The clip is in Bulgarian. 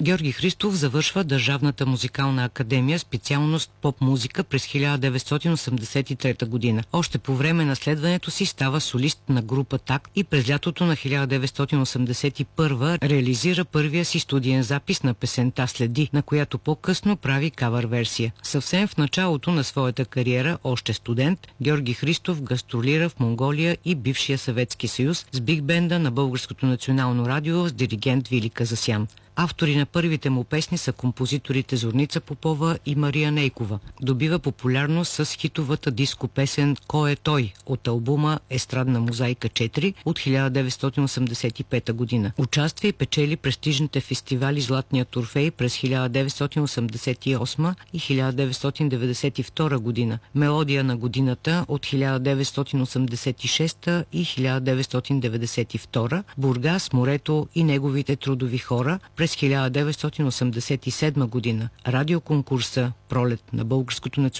Георги Христов завършва Държавната музикална академия, специалност поп-музика през 1983 година. Още по време на следването си става солист на група ТАК и през лятото на 1981 реализира първия си студиен запис на песента "Следи", на която по-късно прави кавър версия. Съвсем в началото на своята кариера, още студент, Георги Христов гастролира в Монголия и бившия Съветски съюз с биг бенда на Българското национално радио с диригент Вили Казасян. Автори на първите му песни са композиторите Зорница Попова и Мария Нейкова. Добива популярност с хитовата диско песен "Кой е той" от албума "Естрадна мозайка 4" от 1985 година. Участва и печели престижните фестивали "Златният Орфей" през 1988 и 1992 година, "Мелодия на годината" от 1986 и 1992, "Бургас, морето и неговите трудови хора" през 1987 година, радиоконкурса "Пролет" на Българското национално